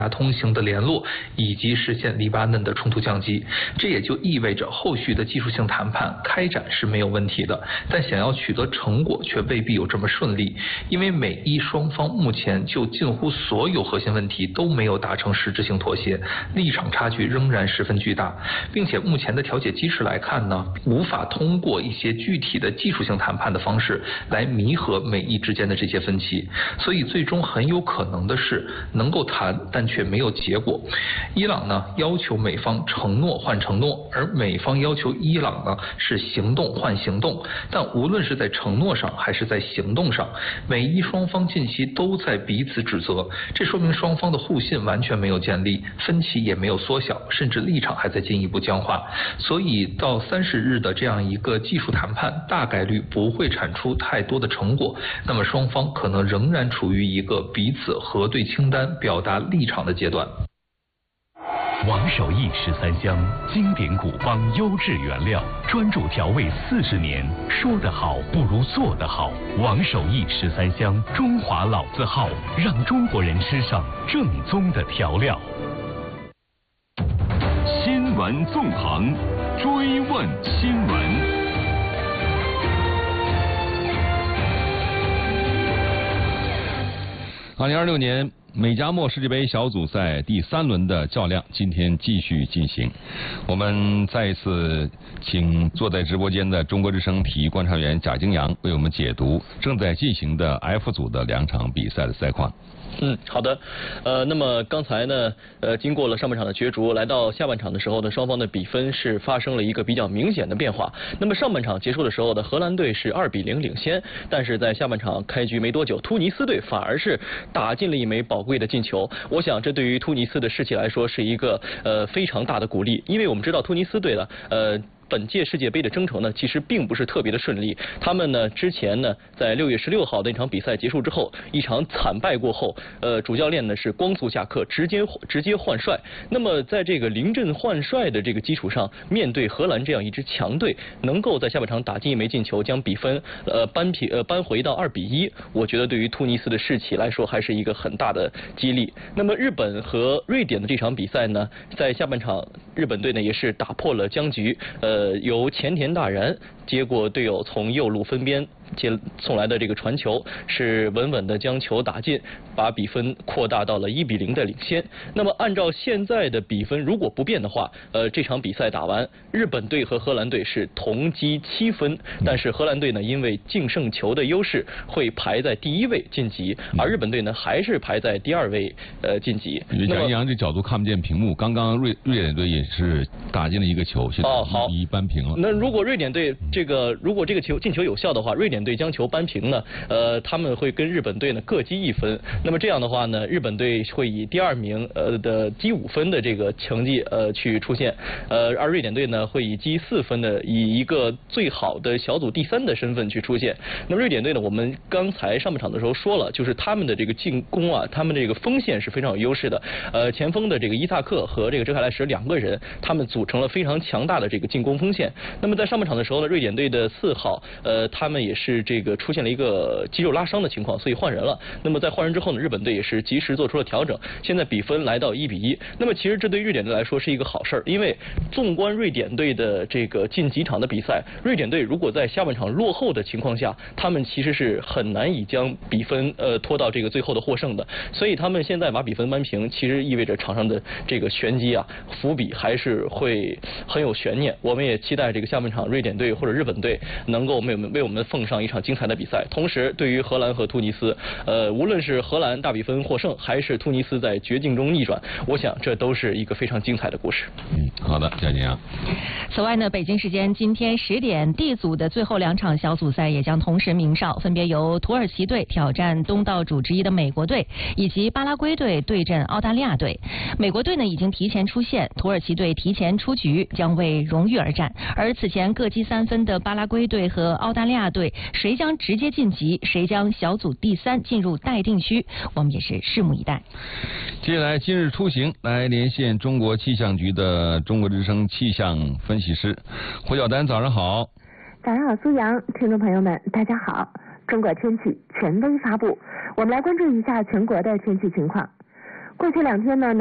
通行的联络，以及实现黎巴嫩的冲突降级。这也就意味着后续的技术性谈判开展是没有问题的，但想要取得成果却未必有这么顺利，因为美伊双方目前就近乎所有核心问题都没有达成实质性妥协，立场差距仍然十分巨大，并且目前的调解机制来看呢，无法通过一些具体的技术性谈判的方式来弥合美伊之间的这些分歧，所以最终很有可能的是能够谈，但却没有结果。伊朗呢要求美方承诺换承诺，而美方要求伊朗呢是行动换行动。但无论是在承诺上还是在行动上，美伊双方近期都在彼此指责，这说明双方的互信完全没有建立，分歧也没有缩小，甚至立场还在进一步僵化。所以到30日的这样一个技术谈判，大概率不会产出太多的成果，那么双方可能仍然处于一个彼此核对清单、表达立场的阶段。 王守义13香，经典古方优质原料，专注调味40年，说得好不如做得好。王守义13香，中华老字号，让中国人吃上正宗的调料。新闻纵横，追问新闻。 2026年美加墨世界杯小组赛第3轮的较量今天继续进行，我们再一次请坐在直播间的中国之声体育观察员贾京阳为我们解读正在进行的 F 组的2场比赛的赛况。 好的，那么刚才呢，经过了上半场的角逐，来到下半场的时候呢，双方的比分是发生了一个比较明显的变化。那么上半场结束的时候呢，荷兰队是2比0领先，但是在下半场开局没多久，突尼斯队反而是打进了一枚宝贵的进球。我想这对于突尼斯的士气来说是一个非常大的鼓励，因为我们知道突尼斯队呢，本届世界杯的征程呢，其实并不是特别的顺利。他们呢，之前呢，在6月16号那场比赛结束之后，一场惨败过后，主教练呢是光速下课，直接换帅。那么在这个临阵换帅的这个基础上，面对荷兰这样一支强队，能够在下半场打进一枚进球，将比分扳回到2比1，我觉得对于突尼斯的士气来说还是一个很大的激励。那么日本和瑞典的这场比赛呢，在下半场日本队呢也是打破了僵局，由前田大然接过队友从右路分边送来的这个传球，是稳稳的将球打进，把比分扩大到了1比0的领先。那么按照现在的比分，如果不变的话，这场比赛打完，日本队和荷兰队是同积7分，但是荷兰队呢，因为净胜球的优势，会排在第1位晋级，而日本队呢，还是排在第2位晋级。 贾京阳这角度看不见屏幕，刚刚瑞典队也是打进了一个球，现在1-1扳平了。 那如果瑞典队如果这个进球有效的话，瑞典队将球扳平呢，他们会跟日本队呢各积1分。那么这样的话呢，日本队会以第2名的积5分的这个成绩去出现，而瑞典队呢会以积4分的以一个最好的小组第3的身份去出现。那么瑞典队呢，我们刚才上半场的时候说了，就是他们的这个进攻啊，他们这个锋线是非常有优势的。前锋的这个伊萨克和这个哲凯莱什2个人，他们组成了非常强大的这个进攻锋线。那么在上半场的时候呢，瑞典队的4号他们也是这个出现了一个肌肉拉伤的情况，所以换人了。那么在换人之后呢，日本队也是及时做出了调整，现在比分来到1比1。那么其实这对瑞典队来说是一个好事儿，因为纵观瑞典队的这个近几场的比赛，瑞典队如果在下半场落后的情况下，他们其实是很难以将比分拖到这个最后的获胜的。所以他们现在把比分扳平，其实意味着场上的这个玄机啊，伏笔还是会很有悬念。我们也期待这个下半场瑞典队或者日本队能够为我们奉上一场精彩的比赛。同时，对于荷兰和突尼斯，无论是荷兰大比分获胜，还是突尼斯在绝境中逆转，我想这都是一个非常精彩的故事。 好的，贾京阳。 此外呢，北京时间今天10点，D 组的最后2场小组赛也将同时鸣哨，分别由土耳其队挑战东道主之一的美国队，以及巴拉圭队对阵澳大利亚队。美国队呢已经提前出线，土耳其队提前出局，将为荣誉而战。而此前各积3分的巴拉圭队和澳大利亚队，谁将直接晋级，谁将小组第3进入待定区，我们也是拭目以待。 接下来今日出行来连线中国气象局的中国之声气象分析师胡晓丹，早上好。 早上好，苏阳，听众朋友们，大家好。中国天气权威发布，我们来关注一下全国的天气情况。 过去2天呢。